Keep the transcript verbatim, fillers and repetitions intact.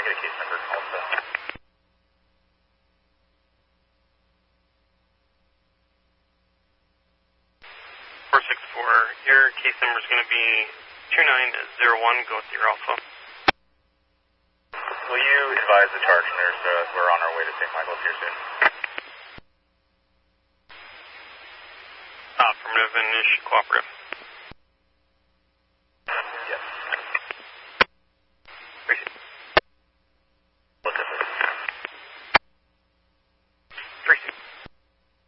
get a case number also. four six four, your case number is going to be two nine zero one, go with your alpha. Will you advise the charge nurse uh, we're on our way to Saint Michael's here soon? Affirmative, and is she cooperative?